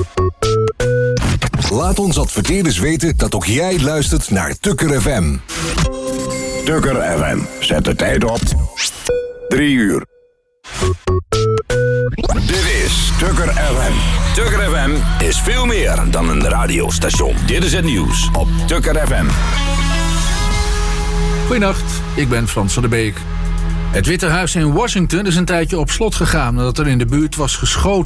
Laat ons adverteerders weten dat ook jij luistert naar Tukker FM. Tukker FM. Zet de tijd op. 3 uur. Dit is Tukker FM. Tukker FM is veel meer dan een radiostation. Dit is het nieuws op Tukker FM. Goedenacht, ik ben Frans van der Beek. Het Witte Huis in Washington is een tijdje op slot gegaan nadat er in de buurt was geschoten.